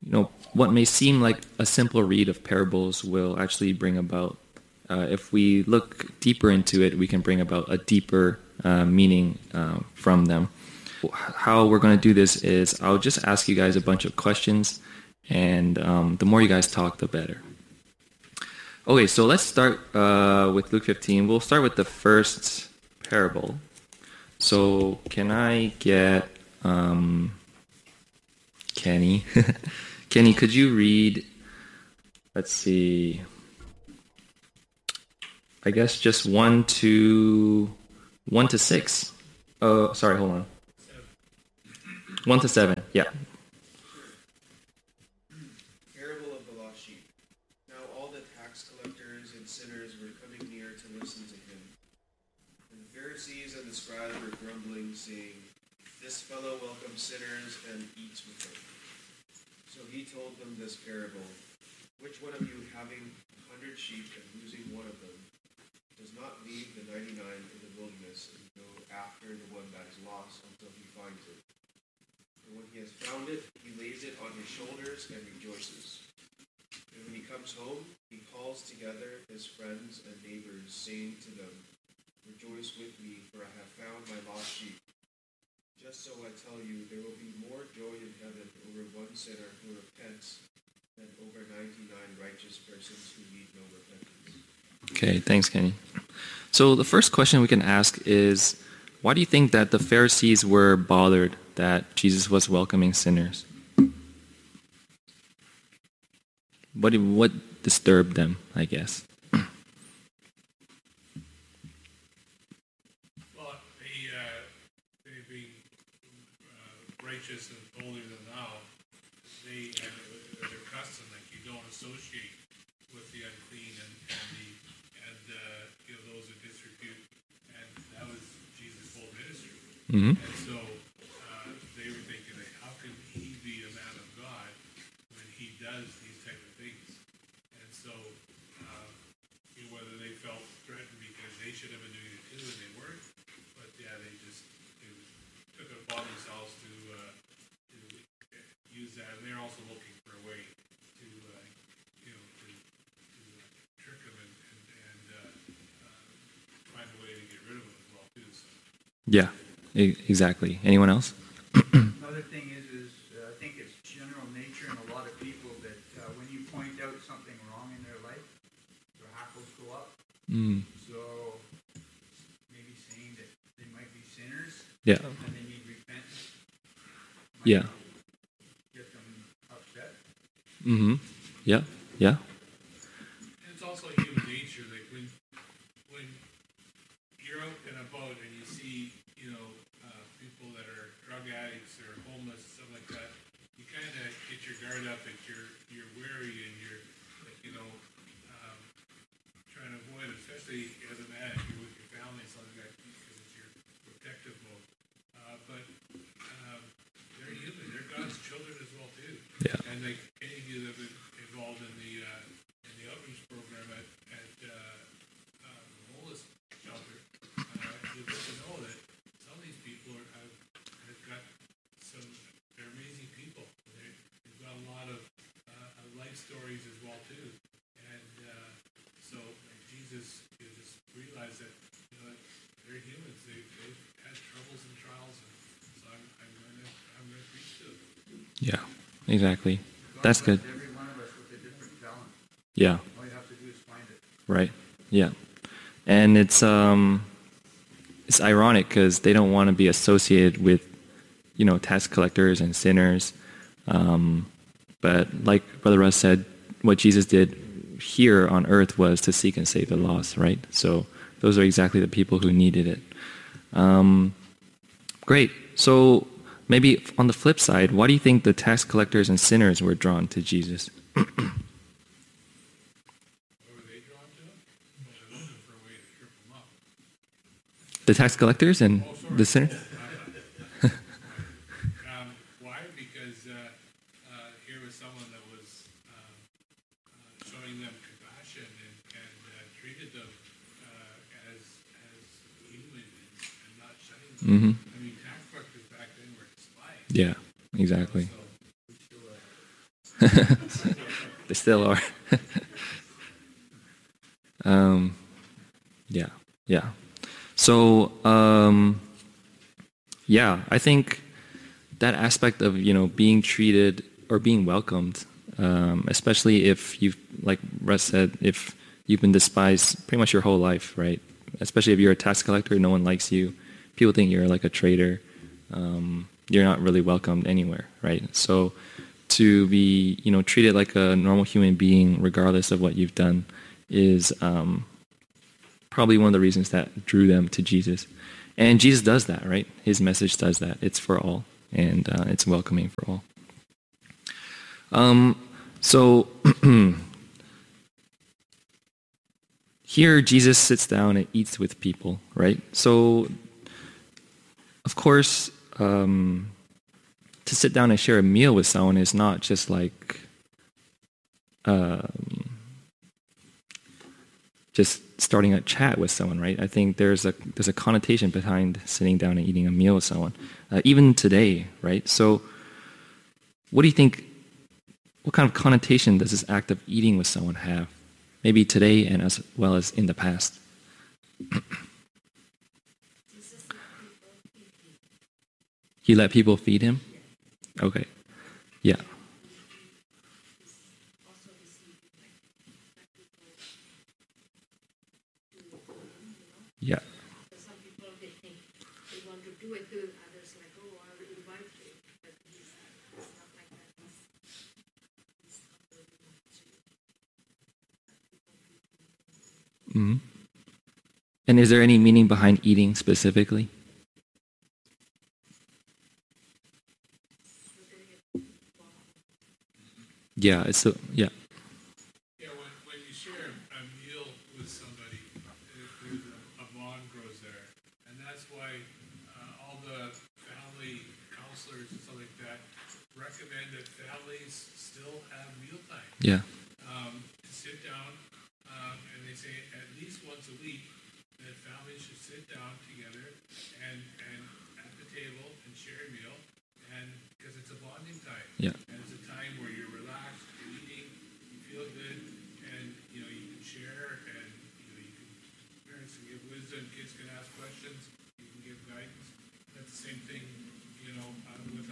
what may seem like a simple read of parables will actually bring about, if we look deeper into it, we can bring about a deeper meaning from them. How we're going to do this is I'll just ask you guys a bunch of questions, and the more you guys talk, the better. Okay, so let's start with Luke 15. We'll start with the first parable. So can I get Kenny? Kenny, could you read, let's see, I guess just 1 to 6. Oh, sorry, hold on. 1 to 7, yeah. Parable of the lost sheep. Now all the tax collectors and sinners were coming near to listen to him. And the Pharisees and the scribes were grumbling, saying, "This fellow welcomes sinners and eats with them." So he told them this parable. Which one of you, having 100 sheep and losing one of them, does not leave the 99 in the wilderness and go after the one that is lost until he finds it? And when he has found it, he lays it on his shoulders and rejoices. And when he comes home, he calls together his friends and neighbors, saying to them, "Rejoice with me, for I have found my lost sheep." Just so I tell you, there will be more joy in heaven over one sinner who repents than over 99 righteous persons who need no repentance. Okay, thanks, Kenny. So the first question we can ask is, why do you think that the Pharisees were bothered that Jesus was welcoming sinners? What disturbed them, I guess? Well, they being righteous and holier than thou, they had their custom that you don't associate with the unclean and those who disrepute, and that was Jesus' whole ministry. Mm-hmm. And so they were thinking, that how can he be a man of God when he does these type of things? And so whether they felt threatened because they should have been doing it too and they weren't, but yeah, they took it upon themselves to use that, and they're also looking for a way to trick them and find a way to get rid of them as well too. So. Yeah, exactly. Anyone else? Another thing is I think it's general nature in a lot of people that when you point out something wrong in their life, their hackles go up. Mm. So maybe saying that they might be sinners Yeah. and they need repentance. Yeah. Get them upset. Mm-hmm. Yeah. Yeah. And it's also human nature, like when you're out and about and you see, people that are drug addicts or homeless, stuff like that, you kind of get your guard up and you're wary and you're, trying to avoid, especially as a man, if you're with your family and something like that, because it's your protective mode. But they're human; they're God's children as well too. Yeah. And like any of you that have been involved in the outreach program at the homeless shelter, you get to know that some of these people have got they're amazing people. They've got a lot of life stories as well too, and so Jesus just realized that they're humans. They've had troubles and trials, and so I'm going to preach to them. Yeah. Exactly. God That's good. blessed every one of us with a different talent. Yeah. All you have to do is find it. Right. Yeah. And it's ironic because they don't want to be associated with, tax collectors and sinners. But like Brother Russ said, what Jesus did here on earth was to seek and save the lost, right? So those are exactly the people who needed it. Great. So maybe on the flip side, why do you think the tax collectors and sinners were drawn to Jesus? What were they drawn to? Well, they're looking for a way to trip them up. The tax collectors and the sinners? Why? Because here was someone that was showing them compassion and treated them as human and not shutting them. Mm-hmm. I mean, tax collectors back then were despised. Yeah, exactly. So, They still are. Yeah, yeah. So, yeah, I think that aspect of, being treated or being welcomed, especially if you've, like Russ said, if you've been despised pretty much your whole life, right? Especially if you're a tax collector, no one likes you. People think you're like a traitor. You're not really welcomed anywhere, right? So to be, treated like a normal human being, regardless of what you've done, is probably one of the reasons that drew them to Jesus. And Jesus does that, right? His message does that. It's for all, and it's welcoming for all. So here Jesus sits down and eats with people, right? So, of course, to sit down and share a meal with someone is not just like just starting a chat with someone, right? I think there's a connotation behind sitting down and eating a meal with someone, even today, right? So, what do you think? What kind of connotation does this act of eating with someone have? Maybe today and as well as in the past. He let people feed him? Okay. Yeah. Yeah. Some people, they think they want to do it to others, like, oh, I will invite you. But it's not like that. Mm-hmm. And is there any meaning behind eating specifically? Yeah, it's so, yeah. Yeah, when you share a meal with somebody, there's a bond grows there. And that's why all the family counselors and stuff like that recommend that families still have mealtime. Yeah. To sit down, and they say at least once a week that families should sit down together and at the table and share a meal, and because it's a bonding time. Yeah. And it's a time where you're relaxed, you're eating, you feel good, and you can share, and parents can give wisdom, kids can ask questions, you can give guidance. That's the same thing, with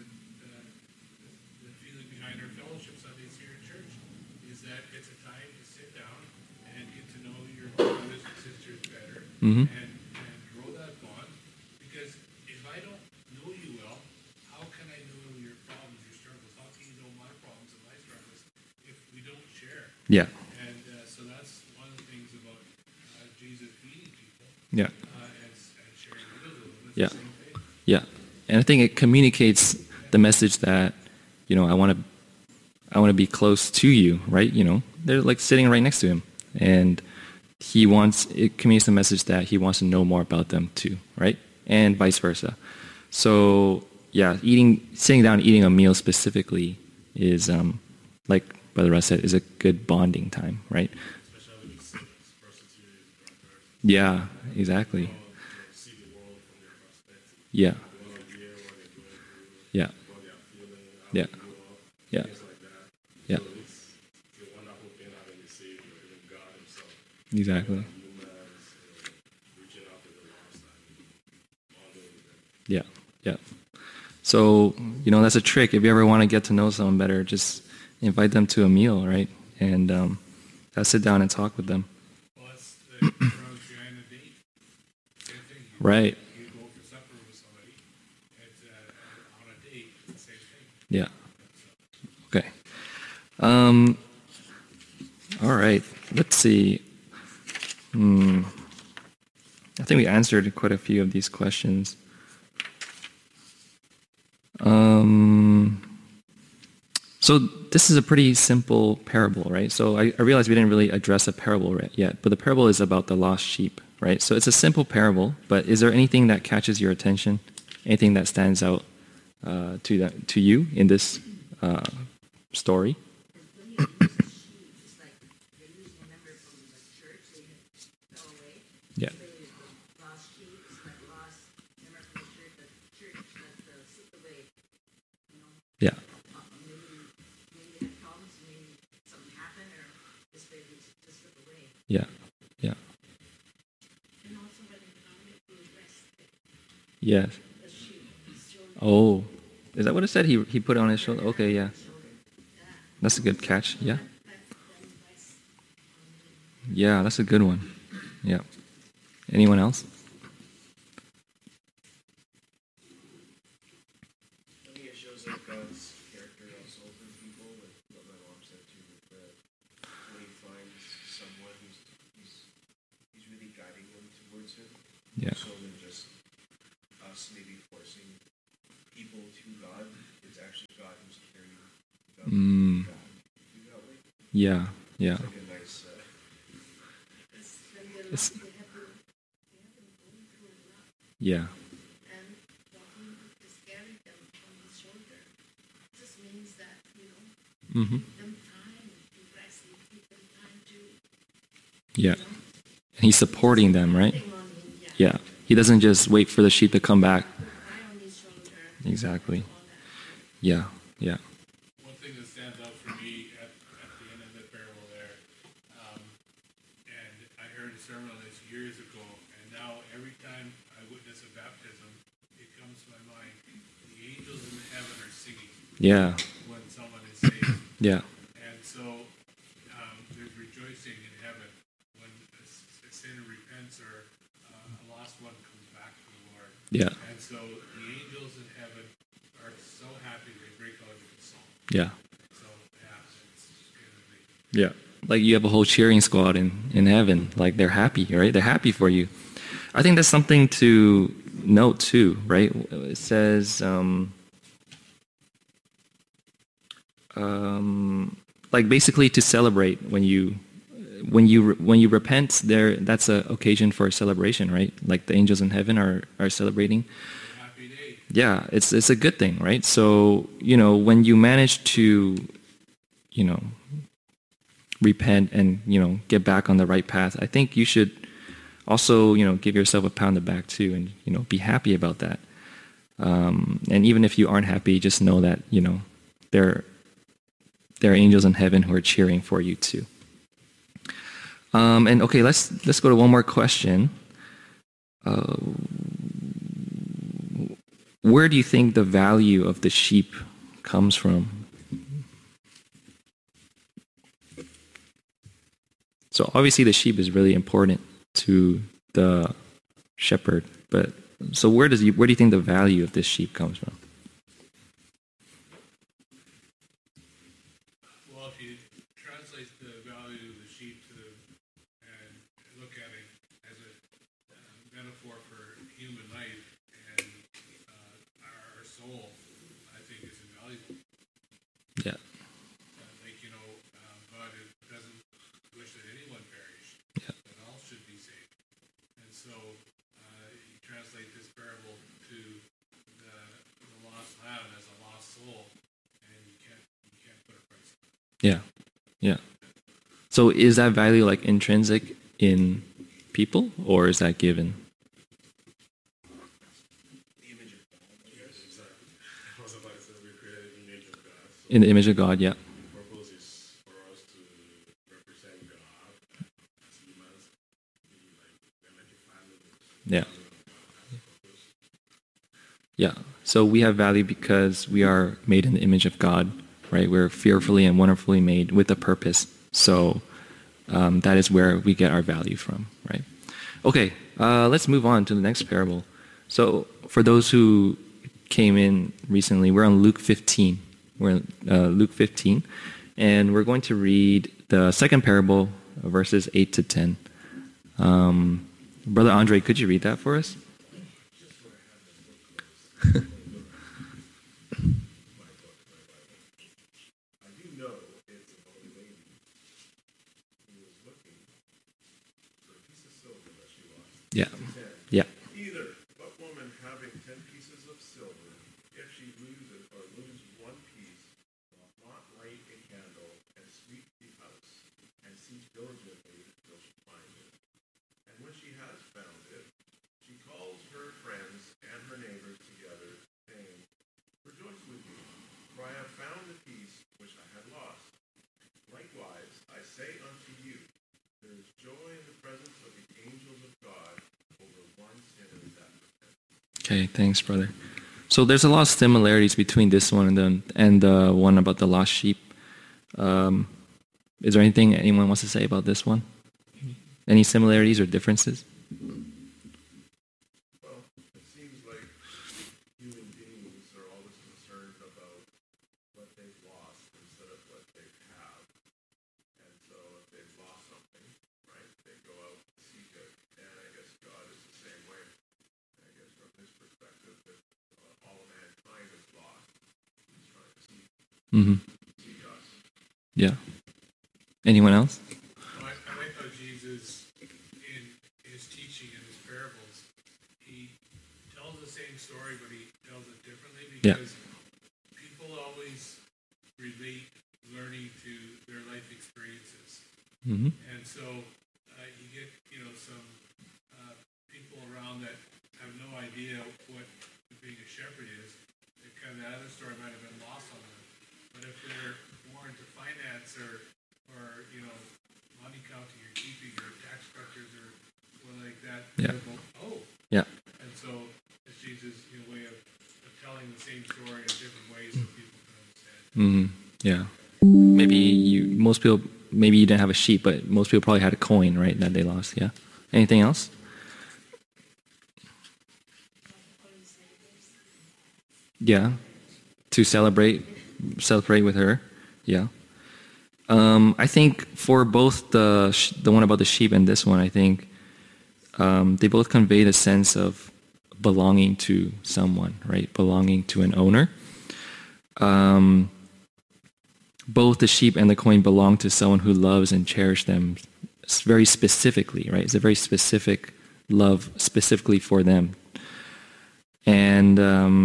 the feeling behind our fellowship Sundays here at church, is that it's a time to sit down and get to know your brothers and sisters better, Mm-hmm. and grow that bond. Because if I don't know you well, how can I know your problems, your struggles? How can you know my problems and my struggles if we don't share? Yeah. And so that's one of the things about Jesus feeding people Yeah. and sharing meals with them. It's Yeah. the same thing. Yeah. And I think it communicates the message that, I want to be close to you, right? They're like sitting right next to him, and it communicates the message that he wants to know more about them too, right? And vice versa. So yeah, sitting down and eating a meal specifically is, like Brother Russ said, is a good bonding time, right? Especially with siblings, prostitutes, drunkards. Yeah, exactly. See the world from their perspective. Yeah, You want to hear what they're going through, yeah, what they're feeling, how Yeah. they grew up, yeah, things like that. yeah, So it's a wonderful thing having the Savior, even God Himself, exactly. humans, reaching out to the lost and bonding with them. Yeah, yeah. So, that's a trick. If you ever want to get to know someone better, just invite them to a meal, right? And sit down and talk with them. Well, it's the approach behind a date. Same thing. Right. You go for supper with somebody. It's on a date. It's the same thing. Yeah. Okay. All right. Let's see. I think we answered quite a few of these questions. So this is a pretty simple parable, right? So I realized we didn't really address a parable yet, but the parable is about the lost sheep, right? So it's a simple parable, but is there anything that catches your attention? Anything that stands out to you in this story? When you use the sheep, it's like they're losing a member from the church, they fell away. Yeah. The lost sheep is like lost member from the church that slipped away. Yeah. Maybe had Yes. the sheep, his shoulder. Oh, is that what it said? He put it on his shoulder. Okay, yeah, that's a good catch. Yeah, yeah, that's a good one. Yeah. Anyone else? I think it shows like God's character also for people, like what my mom said too, that when he finds someone he's really guiding them towards him. Yeah. So than just us maybe forcing people to God, it's actually God who's carrying them Mm. to God. Do that way. Yeah. Yeah. It's like a nice It's, They have been going through a lot, yeah. and for him to carry them on his shoulder just means that, Mm-hmm. give them time to rest, give them time to, Yeah. And he's supporting them, right? thing on him, Yeah. He doesn't just wait for the sheep to come back. put eye on his shoulder, Exactly. all that. Yeah. Yeah. One thing that stands out for me at the end of the parable there, and I heard a sermon on this years ago, and now every time I witness a baptism, it comes to my mind. The angels in heaven are singing Yeah. when someone is saved. Yeah. And so there's rejoicing in heaven when a sinner repents or a lost one comes back to the Lord. Yeah. And so the angels in heaven are so happy they break out into song. Yeah. So yeah, it's gonna be. Yeah. Like you have a whole cheering squad in heaven. Like they're happy, right? They're happy for you. I think that's something to note too, right? It says, like basically to celebrate when you repent. That's a occasion for a celebration, right? Like the angels in heaven are celebrating. Happy day. Yeah, it's a good thing, right? So when you manage to repent and get back on the right path, I think you should also give yourself a pat on the back too, and be happy about that. And even if you aren't happy, just know that there are angels in heaven who are cheering for you too. And okay, let's go to one more question. Where do you think the value of the sheep comes from? So obviously the sheep is really important to the shepherd, but so where do you think the value of this sheep comes from? Well, if you translate the value of the sheep and look at it as a metaphor for human life and our soul, I think is invaluable. Yeah. God doesn't wish that anyone perish, Yeah. but all should be saved. And so you translate this parable to the lost lamb as a lost soul, and you can't put a price on it. Yeah. Yeah. So is that value like intrinsic in people, or is that given? the image of God, I guess. Exactly. I was about to say we're created in the image of God. So In the image of God, yeah. the purpose is for us to represent God as humans, like we're like a family. Yeah. Yeah. So we have value because we are made in the image of God, right? We're fearfully and wonderfully made with a purpose. So that is where we get our value from, right? Okay, let's move on to the next parable. So for those who came in recently, we're on Luke 15. We're in Luke 15, and we're going to read the second parable, verses 8 to 10. Brother Andre, could you read that for us? I do know it's about a lady who was looking for a piece of silver that she lost. Yeah. 10. Yeah. Either, what woman having 10 pieces of silver, if she lose it or lose one piece, will not light a candle and sweep the house and seek diligently till she finds it? And when she has found it, she calls her friends and her neighbors together Okay, thanks, brother. So there's a lot of similarities between this one and the one about the lost sheep. Is there anything anyone wants to say about this one? Any similarities or differences? Well, it seems like human beings are always concerned about what they've lost instead of what they have. And so if they've lost something, right, they go out and seek it. And I guess God is the same way. I guess from his perspective, that all of mankind is lost. He's trying to Mm-hmm. seek us. Yeah. Anyone else? I like how Jesus, in his teaching and his parables, he tells the same story, but he tells it differently Yeah. because people always relate learning to their life experiences. Mm-hmm. And so you get, some people around that have no idea what being a shepherd is. It kind of, that other story might have been lost on them. But if they're more into finance or money counting or keeping or tax structures or like that, Yeah. they'll go, oh. Yeah. And so it's Jesus' way of telling the same story in different ways that people can understand. Mm-hmm. Yeah. Maybe you didn't have a sheep, but most people probably had a coin, right, that they lost. Yeah. Anything else? Yeah. To celebrate with her. Yeah. I think for both the one about the sheep and this one, I think they both convey the sense of belonging to someone, right? Belonging to an owner. Both the sheep and the coin belong to someone who loves and cherishes them very specifically, right? It's a very specific love specifically for them. And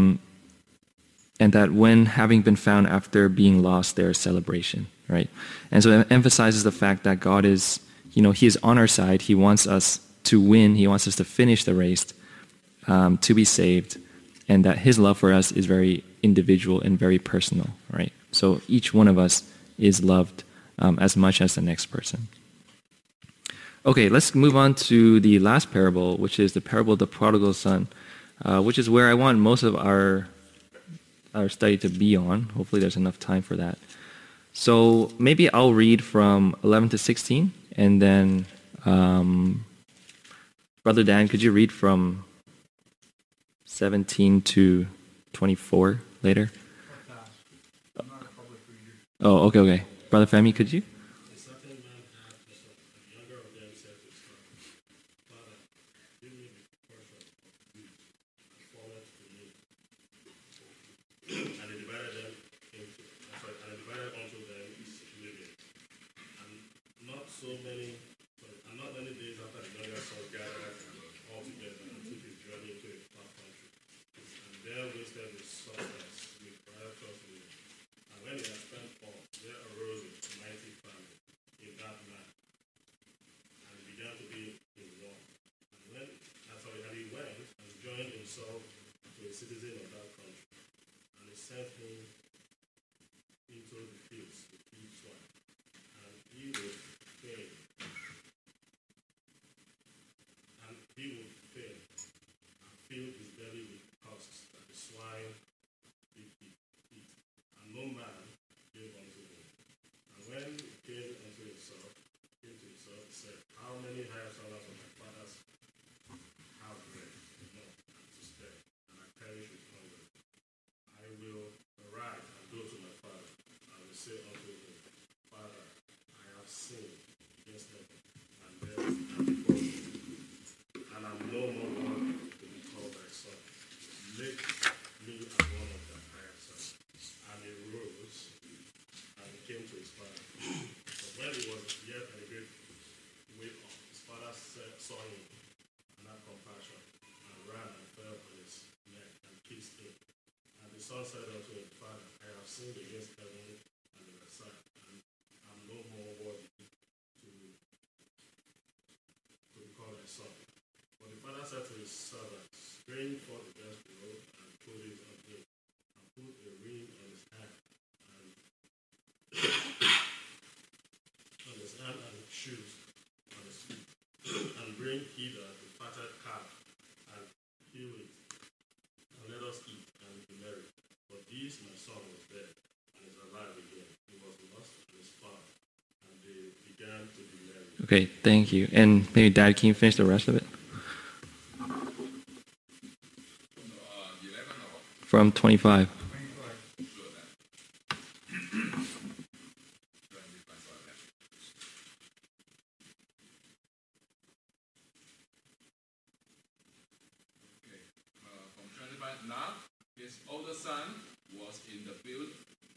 that when having been found after being lost, there is celebration, right? And so it emphasizes the fact that God is, He is on our side. He wants us to win. He wants us to finish the race, to be saved, and that His love for us is very individual and very personal, right? So each one of us is loved as much as the next person. Okay, let's move on to the last parable, which is the parable of the prodigal son, which is where I want most of our study to be on. Hopefully there's enough time for that. So maybe I'll read from 11 to 16, and then Brother Dan, could you read from 17 to 24 later? I'm not a public reader. Oh, okay. Brother Femi, could you? A certain man had two sons, and the younger of them said to his father, Father, give me the portion of goods that falleth to me. And he divided unto them his living. And not many days after the younger son gathered all together and took his journey into a far country. And there wasted his substance with riotous living. And when he had spent all, there arose a mighty famine in that land, and he began to be in want. And he went and joined himself to a citizen of that country, and he sent him into the fields to feed swine, and he would fain and filled his belly with husks that the swine did eat, and no man gave unto him. And when he came to himself, he said, How many hired servants of my father's have bread enough and to spare, and I perish with hunger? I will arise and go to my father, and will say unto him, Father, I have sinned against heaven, and before thee, and I'm no more worthy to be called thy son. Make me as one of thy hired servants. And he rose and he came to his father. But when he was yet a great way off, his father saw him and had compassion, and ran and fell on his neck and kissed him. And the son said unto him, Father, I have sinned against heaven and in thy sight, and am no more worthy to be called thy son. But the father said to his servants, Bring forth the best robe and put it on him, and put a ring on his hand, and and shoes on his feet, and bring hither the fatted calf, and kill it, piece my son was dead and is alive again. He was lost and is found. And they began to be merry. Okay, thank you. And maybe Dad, can you finish the rest of it? From 25.